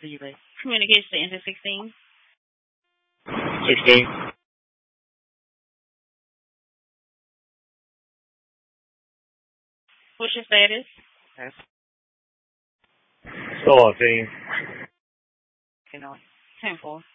Communicates to enter 16. 16. What's your status? Yes. Still on scene. 10-4.